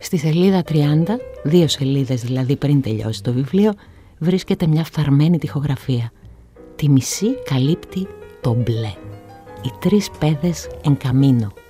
Στη σελίδα 30, 2 σελίδες δηλαδή πριν τελειώσει το βιβλίο, βρίσκεται μια φθαρμένη τοιχογραφία. Τη μισή καλύπτει το μπλε. Οι 3 πέδες εν καμίνο.